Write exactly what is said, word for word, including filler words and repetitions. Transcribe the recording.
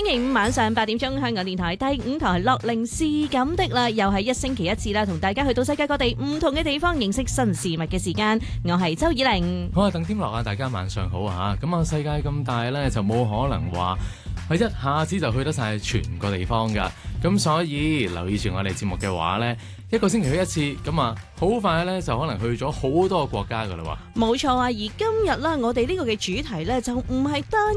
期五晚上八點鐘，香港電台第五台樂齡是咁的啦，又係一星期一次啦，同大家去到世界各地唔同嘅地方認識新事物嘅時間。我係周以玲， 我係鄧天樂啊！大家晚上好啊！咁啊，世界咁大呢，就冇可能話係一下子就去得晒全個地方噶。咁所以留意住我哋節目嘅話呢，一個星期去一次，咁啊好快呢，就可能去咗好多個國家噶啦喎。 冇錯啊！而今日啦，我哋呢個嘅主題呢，就唔係單